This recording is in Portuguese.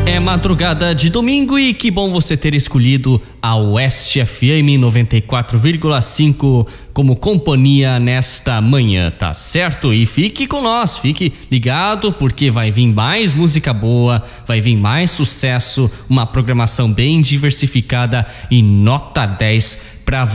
É madrugada de domingo e que bom você ter escolhido a Oeste FM 94,5 como companhia nesta manhã, tá certo? E fique com nós, fique ligado porque vai vir mais música boa, vai vir mais sucesso, uma programação bem diversificada e nota 10 pra você.